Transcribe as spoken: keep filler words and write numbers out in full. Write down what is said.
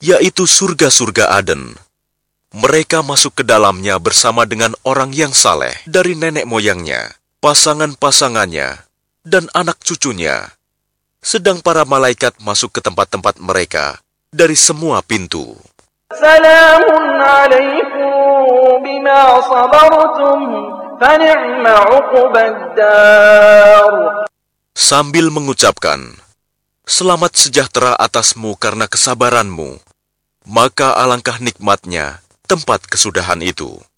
yaitu surga-surga Aden. Mereka masuk ke dalamnya bersama dengan orang yang saleh dari nenek moyangnya, pasangan-pasangannya, dan anak cucunya. Sedang para malaikat masuk ke tempat-tempat mereka dari semua pintu. Salamun alaikum bima sabartum fa ni'ma 'uqbad dar. Sambil mengucapkan, selamat sejahtera atasmu karena kesabaranmu, maka alangkah nikmatnya tempat kesudahan itu.